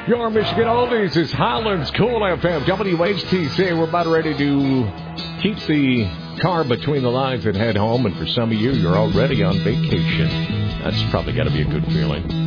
Your Michigan Oldies is Highlands Cool FM. WHTC, we're about ready to keep the car between the lines and head home. And for some of you, you're already on vacation. That's probably got to be a good feeling.